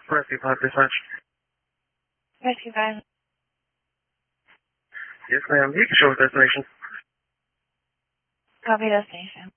Rescue 5 dispatch. Rescue 5. Yes, ma'am. You can show us destination. Copy destination.